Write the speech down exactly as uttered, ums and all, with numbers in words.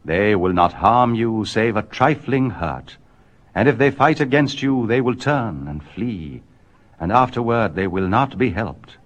They will not harm you save a trifling hurt, and if they fight against you, they will turn and flee, and afterward they will not be helped.